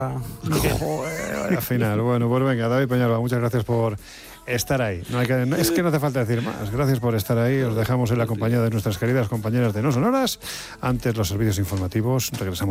Al final, bueno, pues venga, David Peñalba, muchas gracias por estar ahí. Es que no hace falta decir más. Gracias por estar ahí. Os dejamos en la compañía de nuestras queridas compañeras de No Sonoras. Antes los servicios informativos. Regresamos.